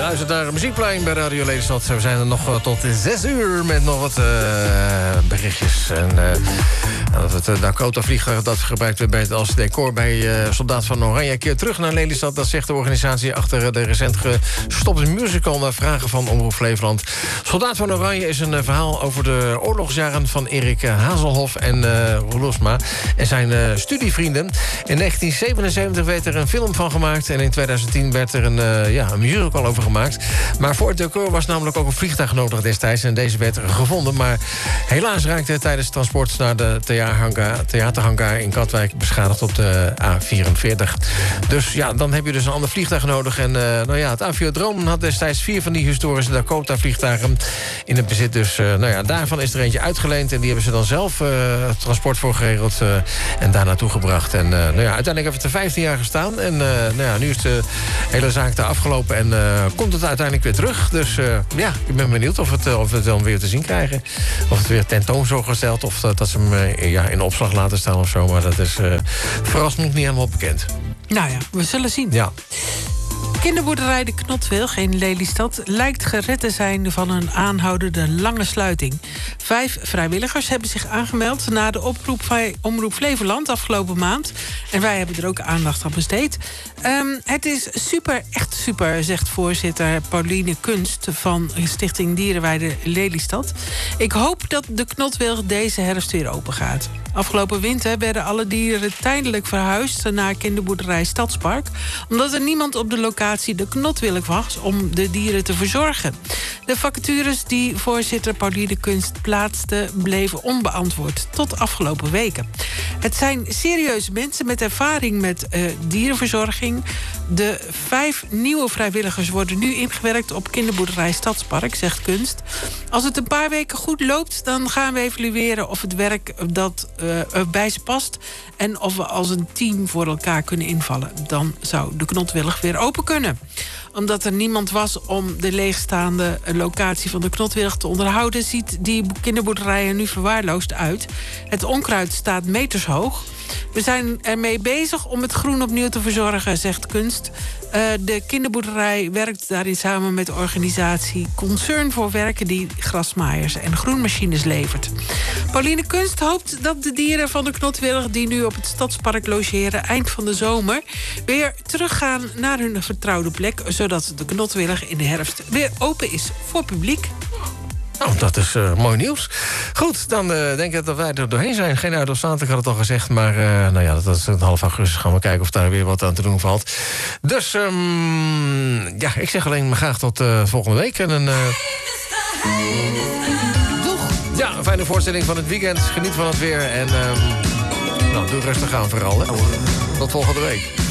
luistert naar Muziekplein bij Radio Lelystad. We zijn er nog tot 6 uur met nog wat berichtjes. En het Dakota-vliegtuig dat gebruikt werd als decor bij Soldaat van Oranje keer terug naar Lelystad. Dat zegt de organisatie achter de recent gestopte musical naar vragen van Omroep Flevoland. Soldaat van Oranje is een verhaal over de oorlogsjaren van Erik Hazelhoff en Roelofsma en zijn studievrienden. In 1977 werd er een film van gemaakt en in 2010 werd er een musical over gemaakt. Maar voor het decor was namelijk ook een vliegtuig nodig destijds en deze werd er gevonden. Maar helaas raakte het tijdens het transport naar de theaterhangar in Katwijk beschadigd op de A44. Dus ja, dan heb je dus een ander vliegtuig nodig. En het Aviodroom had destijds 4 van die historische Dakota-vliegtuigen in het bezit. Dus daarvan is er eentje uitgeleend en die hebben ze dan zelf het transport voor geregeld en daar naartoe gebracht. En uiteindelijk heeft het er 15 jaar gestaan. En nu is de hele zaak daar afgelopen en komt het uiteindelijk weer terug. Dus ik ben benieuwd of we het dan weer te zien krijgen. Of het weer tentoon zo gesteld of dat ze hem in opslag laten staan of zo. Maar dat is vooralsnog niet helemaal bekend. Nou ja, we zullen zien. Ja. Kinderboerderij De Knotwilg in Lelystad lijkt gered te zijn van een aanhoudende lange sluiting. 5 vrijwilligers hebben zich aangemeld na de oproep van Omroep Flevoland afgelopen maand. En wij hebben er ook aandacht aan besteed. Het is super, echt super, zegt voorzitter Pauline Kunst van Stichting Dierenweide Lelystad. Ik hoop dat De Knotwilg deze herfst weer open gaat. Afgelopen winter werden alle dieren tijdelijk verhuisd naar kinderboerderij Stadspark, omdat er niemand op de locatie De Knotwilg was om de dieren te verzorgen. De vacatures die voorzitter Pauline Kunst plaatste bleven onbeantwoord tot afgelopen weken. Het zijn serieuze mensen met ervaring met dierenverzorging. De 5 nieuwe vrijwilligers worden nu ingewerkt op kinderboerderij Stadspark, zegt Kunst. Als het een paar weken goed loopt, dan gaan we evalueren of het werk dat bij ze past en of we als een team voor elkaar kunnen invallen. Dan zou De Knotwilg weer open kunnen. Omdat er niemand was om de leegstaande locatie van De Knotwilg te onderhouden, ziet die kinderboerderij er nu verwaarloosd uit. Het onkruid staat metershoog. We zijn ermee bezig om het groen opnieuw te verzorgen, zegt Kunst. De kinderboerderij werkt daarin samen met de organisatie Concern voor Werken die grasmaaiers en groenmachines levert. Pauline Kunst hoopt dat de dieren van De Knotwilg die nu op het Stadspark logeren eind van de zomer weer teruggaan naar hun vertrouwde plek, zodat De Knotwilg in de herfst weer open is voor publiek. Nou, dat is mooi nieuws. Goed, dan denk ik dat wij er doorheen zijn. Geen uit of staat, ik had het al gezegd. Maar dat is half augustus. Gaan we kijken of daar weer wat aan te doen valt. Dus, ik zeg alleen maar graag tot volgende week. En Doeg! Ja, een fijne voorstelling van het weekend. Geniet van het weer. En doe rustig aan vooral. Hè. Tot volgende week.